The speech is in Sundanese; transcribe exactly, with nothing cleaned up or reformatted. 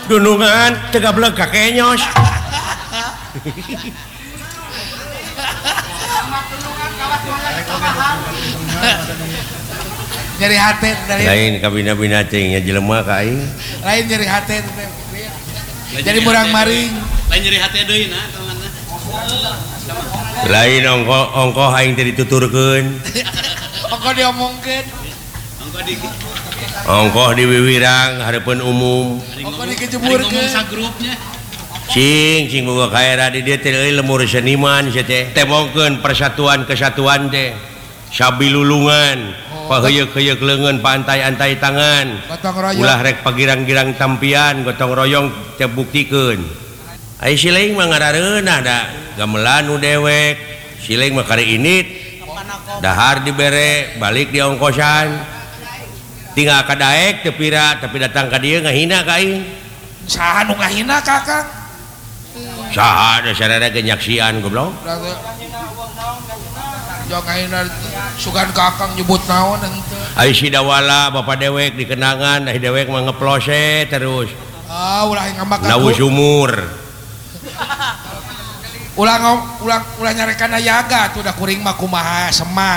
Dunungan tegableg kakenyos. Nyeri hati dari Lain kabina-bina cing nya jelema ka aing. lain nyeri hati jadi murang maring lain nyeri hati deui nah kawanna. Lain ongko ongko aing teh dituturkeun. ongko diomongkeun Ongko di Ongko diwiwirang hareupeun umum. ongko ngomong dikejeburkeun sa grupnya. Cing cing boga kaera di dieu teh euy lemur seniman sia teh. Temongkeun persatuan kesatuan teh. Sabilulungan. Paheyeuk-heyeuk leungeun pantai-antai tangan. gotong royong Ulah rek pagirang-girang tampian gotong royong teh buktikeun. Ai sileing mah ngarareunah da gamelan nu dewek. Sileing mah kari init. Dahar dibere balik di ongkosan. Tinggal ka daek teu pira tapi datang ka dieu ngahina ka aing. saha nu ngahina kakang Saha da sararea ge nyaksian goblok. jong ngahina sugan kakang nyebut naon henteu Ai si dawala bapak dewek dikenangan dah dewek mah ngeplose terus. ah ulah ngambak Nawu sumur. ulah ngom- ulah ulah nyarekan yaga tuh da kuring mah kumaha semang